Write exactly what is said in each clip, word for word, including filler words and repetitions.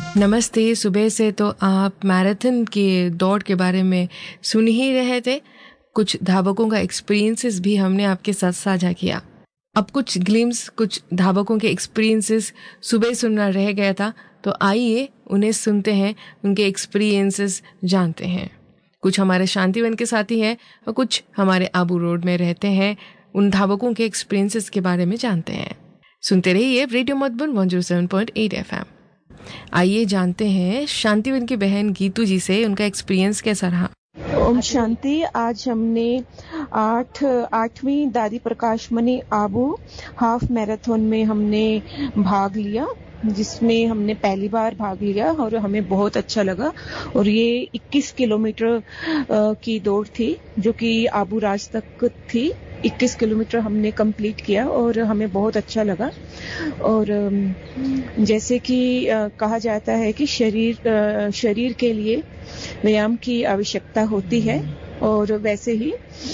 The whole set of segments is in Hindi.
नमस्ते। सुबह से तो आप मैराथन के दौड़ के बारे में सुन ही रहे थे। कुछ धावकों का एक्सपीरियंसेस भी हमने आपके साथ साझा किया। अब कुछ ग्लिम्स, कुछ धावकों के एक्सपीरियंसेस सुबह सुनना रह गया था, तो आइए उन्हें सुनते हैं, उनके एक्सपीरियंसेस जानते हैं। कुछ हमारे शांतिवन के साथी हैं और कुछ हमारे आबू रोड में रहते हैं। उन धावकों के एक्सपीरियंसेस के बारे में जानते हैं। सुनते रहिए रेडियो मधुबन एक सौ सात पॉइंट आठ एफएम। आइए जानते हैं शांतिवन की बहन गीतू जी से उनका एक्सपीरियंस कैसा रहा। ओम शांति। आज हमने आठ आठवीं दादी प्रकाश मणि आबू हाफ मैराथन में हमने भाग लिया, जिसमें हमने पहली बार भाग लिया और हमें बहुत अच्छा लगा। और ये इक्कीस किलोमीटर की दौड़ थी जो कि आबू राज तक थी। इक्कीस किलोमीटर हमने कंप्लीट किया और हमें बहुत अच्छा लगा। और जैसे कि कहा जाता है कि शरीर शरीर के लिए व्यायाम की आवश्यकता होती है, और वैसे ही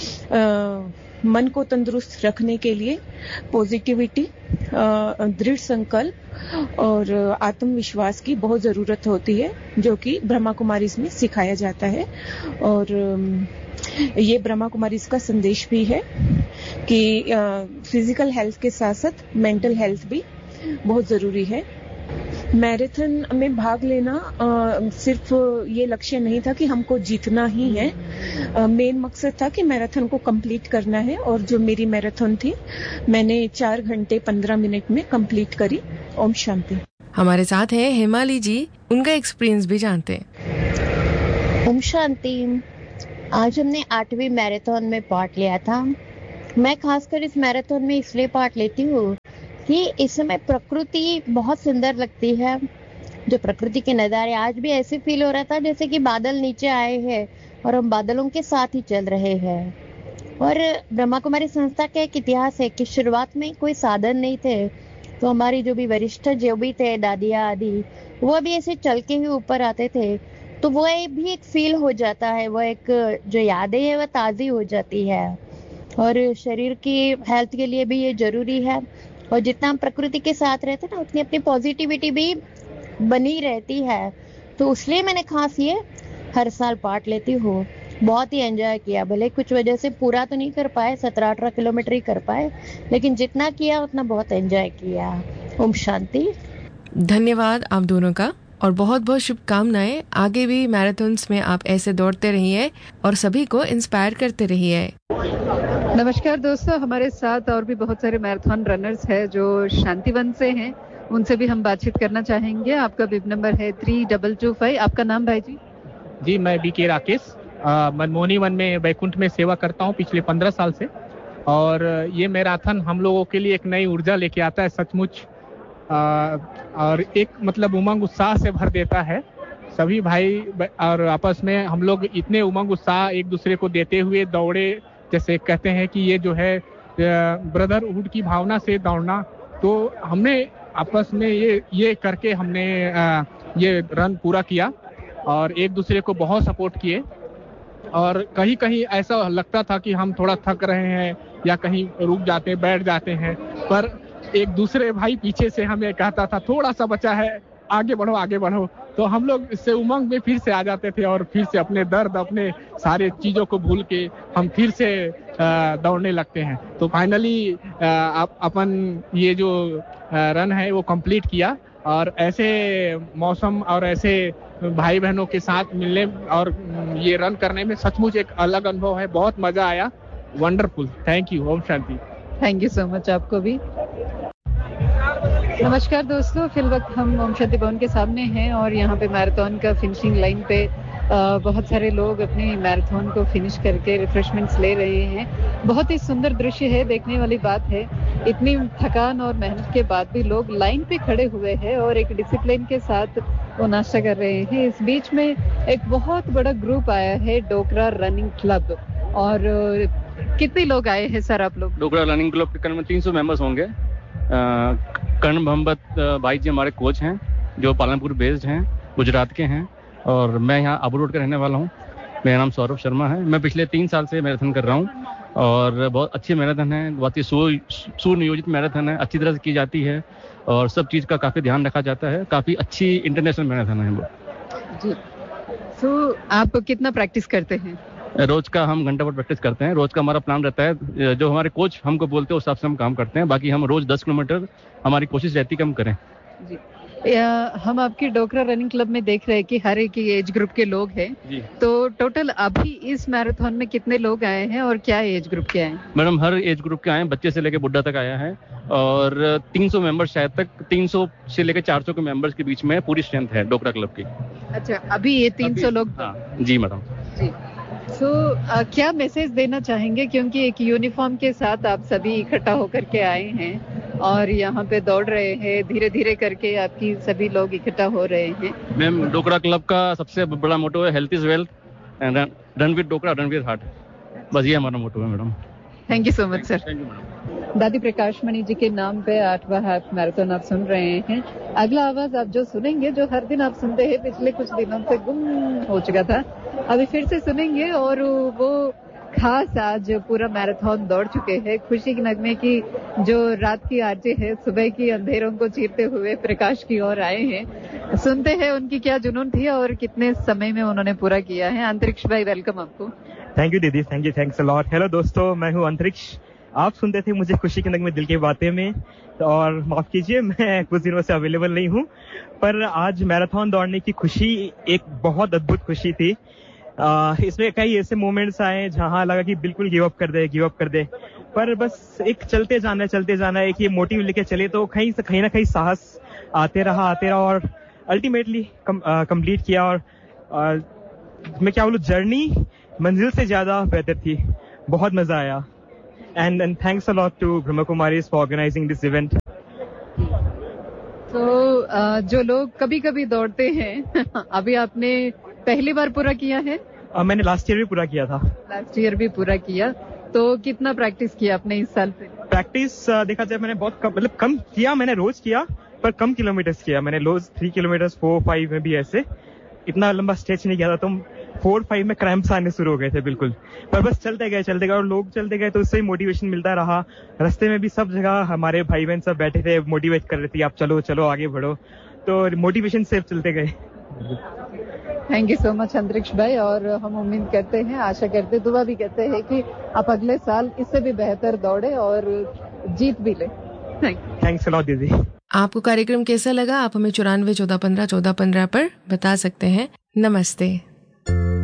मन को तंदुरुस्त रखने के लिए पॉजिटिविटी, दृढ़ संकल्प और आत्मविश्वास की बहुत ज़रूरत होती है, जो कि ब्रह्मा कुमारी में सिखाया जाता है। और ये ब्रह्मा कुमारी का संदेश भी है कि फिजिकल हेल्थ के साथ साथ मेंटल हेल्थ भी बहुत ज़रूरी है। मैराथन में भाग लेना आ, सिर्फ ये लक्ष्य नहीं था कि हमको जीतना ही है। मेन मकसद था कि मैराथन को कंप्लीट करना है। और जो मेरी मैराथन थी, मैंने चार घंटे पंद्रह मिनट में कंप्लीट करी। ओम शांति। हमारे साथ हैं हेमाली जी, उनका एक्सपीरियंस भी जानते हैं। ओम शांति। आज हमने आठवीं मैराथन में पार्ट लिया था। मैं खासकर इस मैराथन में इसलिए पार्ट लेती हूँ कि इस समय प्रकृति बहुत सुंदर लगती है। जो प्रकृति के नज़ारे, आज भी ऐसे फील हो रहा था जैसे कि बादल नीचे आए हैं और हम बादलों के साथ ही चल रहे हैं। और ब्रह्मा कुमारी संस्था का एक इतिहास है कि शुरुआत में कोई साधन नहीं थे, तो हमारी जो भी वरिष्ठ जो भी थे, दादिया आदि, वो भी ऐसे चल के ही ऊपर आते थे। तो वो भी एक फील हो जाता है, वो एक जो यादें हैं वो ताज़ी हो जाती है। और शरीर की हेल्थ के लिए भी ये जरूरी है। और जितना हम प्रकृति के साथ रहते हैं ना, उतनी अपनी पॉजिटिविटी भी बनी रहती है। तो इसलिए मैंने खास ये हर साल पार्ट लेती हूँ। बहुत ही एंजॉय किया। भले कुछ वजह से पूरा तो नहीं कर पाए, सत्रह अठारह किलोमीटर ही कर पाए, लेकिन जितना किया उतना बहुत एंजॉय किया। ओम शांति। धन्यवाद आप दोनों का और बहुत बहुत शुभकामनाएं। आगे भी मैराथन्स में आप ऐसे दौड़ते रहिए और सभी को इंस्पायर करते रहिए। नमस्कार दोस्तों, हमारे साथ और भी बहुत सारे मैराथन रनर्स हैं जो शांतिवन से हैं, उनसे भी हम बातचीत करना चाहेंगे। आपका बिब नंबर है थ्री डबल टू फाइव। आपका नाम भाई जी? जी, मैं बी के राकेश, मनमोहनी वन में वैकुंठ में सेवा करता हूँ पिछले पंद्रह साल से। और ये मैराथन हम लोगों के लिए एक नई ऊर्जा लेके आता है सचमुच। आ, और एक मतलब उमंग उत्साह से भर देता है। सभी भाई और आपस में हम लोग इतने उमंग उत्साह एक दूसरे को देते हुए दौड़े, जैसे कहते हैं कि ये जो है ब्रदरहुड की भावना से दौड़ना। तो हमने आपस में ये ये करके हमने आ, ये रन पूरा किया और एक दूसरे को बहुत सपोर्ट किए। और कहीं कहीं ऐसा लगता था कि हम थोड़ा थक रहे हैं या कहीं रुक जाते, बैठ जाते हैं, पर एक दूसरे भाई पीछे से हमें कहता था थोड़ा सा बचा है, आगे बढ़ो आगे बढ़ो। तो हम लोग इससे उमंग में फिर से आ जाते थे और फिर से अपने दर्द, अपने सारे चीज़ों को भूल के हम फिर से दौड़ने लगते हैं। तो फाइनली आप अपन ये जो रन है वो कंप्लीट किया। और ऐसे मौसम और ऐसे भाई बहनों के साथ मिलने और ये रन करने में सचमुच एक अलग अनुभव है। बहुत मजा आया। Wonderful. Thank you. Om Shanti. Thank you so much आपको भी। नमस्कार दोस्तों, फिल वक्त हम ओम शांति भवन के सामने हैं और यहाँ पे मैराथन का फिनिशिंग लाइन पे आ, बहुत सारे लोग अपने मैराथन को फिनिश करके रिफ्रेशमेंट्स ले रहे हैं। बहुत ही सुंदर दृश्य है, देखने वाली बात है। इतनी थकान और मेहनत के बाद भी लोग लाइन पे खड़े हुए हैं और एक डिसिप्लिन के साथ वो नाश्ता कर रहे हैं। इस बीच में एक बहुत बड़ा ग्रुप आया है, डोकरा रनिंग क्लब। और कितने लोग आए हैं सर आप लोग? डोकरा रनिंग क्लब के करीबन तीन सौ मेंबर्स होंगे। कर्ण मोहम्मद भाई जी हमारे कोच हैं जो पालनपुर बेस्ड हैं, गुजरात के हैं। और मैं यहाँ आबू रोड का रहने वाला हूँ। मेरा नाम सौरभ शर्मा है। मैं पिछले तीन साल से मैराथन कर रहा हूँ और बहुत अच्छी मैराथन है, बहुत ही सु सुनियोजित मैराथन है, अच्छी तरह से की जाती है और सब चीज़ का काफ़ी ध्यान रखा जाता है। काफ़ी अच्छी इंटरनेशनल मैराथन है वो। जी। तो आप कितना प्रैक्टिस करते हैं? रोज का हम घंटा भर प्रैक्टिस करते हैं। रोज का हमारा प्लान रहता है, जो हमारे कोच हमको बोलते हैं उस हिसाब से हम काम करते हैं। बाकी हम रोज दस किलोमीटर हमारी कोशिश रहती है कि हम करें। जी। या, हम आपकी डोकरा रनिंग क्लब में देख रहे हैं कि हर एक एज ग्रुप के लोग हैं। जी। तो टोटल अभी इस मैराथन में कितने लोग आए हैं और क्या एज ग्रुप के आए हैं? मैडम हर एज ग्रुप के आए हैं, बच्चे से लेकर बुढ़ा तक आया है और तीन सौ मेंबर्स शायद तक तीन सौ से लेकर चार सौ के मेंबर्स के बीच में पूरी स्ट्रेंथ है डोकरा क्लब की। अच्छा, अभी ये तीन सौ लोग? हाँ जी मैडम। जी। तो uh, क्या मैसेज देना चाहेंगे, क्योंकि एक यूनिफॉर्म के साथ आप सभी इकट्ठा होकर के आए हैं और यहाँ पे दौड़ रहे हैं, धीरे धीरे करके आपकी सभी लोग इकट्ठा हो रहे हैं। मैम डोकरा क्लब का सबसे बड़ा मोटो है health is wealth and run with Dokra run with heart, बस ये हमारा मोटो है madam. Thank you so much sir. Thank you madam. दादी प्रकाश मणि जी के नाम पे आठवां हाफ मैराथन आप सुन रहे हैं। अगला आवाज आप जो सुनेंगे, जो हर दिन आप सुनते हैं, पिछले कुछ दिनों से गुम हो चुका था, अभी फिर से सुनेंगे और वो खास आज पूरा मैराथन दौड़ चुके हैं। खुशी के नगमे की जो रात की आरजे है, सुबह की अंधेरों को चीरते हुए प्रकाश की ओर आए हैं। सुनते हैं उनकी क्या जुनून थी और कितने समय में उन्होंने पूरा किया है। अंतरिक्ष भाई, वेलकम आपको। थैंक यू दीदी, thank you, thanks a lot. Hello दोस्तों, मैं हूँ अंतरिक्ष। आप सुनते थे मुझे खुशी के नगमे दिल की बातें में, और माफ कीजिए मैं कुछ दिनों से अवेलेबल नहीं हूँ, पर आज मैराथन दौड़ने की खुशी एक बहुत अद्भुत खुशी थी। आ, इसमें कई ऐसे मोमेंट्स आए जहां लगा कि बिल्कुल गिव अप कर दे गिव अप कर दे पर बस एक चलते जाना चलते जाना एक ये मोटिव लेके चले तो कहीं से कहीं ना कहीं साहस आते रहा आते रहा और अल्टीमेटली कंप्लीट किया। और आ, मैं क्या बोलूं, जर्नी मंजिल से ज्यादा बेहतर थी। बहुत मजा आया। And and thanks a lot to Brahma Kumaris for organising this event. तो uh, जो लोग कभी कभी दौड़ते हैं अभी आपने पहली बार पूरा किया है? uh, मैंने लास्ट ईयर भी पूरा किया था। लास्ट ईयर भी पूरा किया, तो कितना प्रैक्टिस किया आपने इस साल से? प्रैक्टिस uh, देखा जाए मैंने बहुत कम, मतलब कम किया, मैंने रोज किया पर कम किलोमीटर्स किया। मैंने रोज थ्री किलोमीटर्स फोर फाइव में भी ऐसे इतना लंबा स्ट्रेच नहीं किया था। तुम फोर फाइव में क्रैम्प्स आने शुरू हो गए थे बिल्कुल, पर बस चलते गए चलते गए और लोग चलते गए तो उससे ही मोटिवेशन मिलता रहा। रास्ते में भी सब जगह हमारे भाई बहन सब बैठे थे, मोटिवेट कर रहे थे, आप चलो चलो आगे बढ़ो, तो मोटिवेशन से चलते गए। थैंक यू सो मच अंतरिक्ष भाई, और हम उम्मीद करते हैं, आशा करते, दुआ भी करते हैं कि आप अगले साल इससे भी बेहतर दौड़े और जीत भी ले। थैंक्स अ लॉट दीदी। आपको कार्यक्रम कैसा लगा, आप हमें चौरानवे चौदह पंद्रह चौदह पंद्रह पर बता सकते हैं। नमस्ते।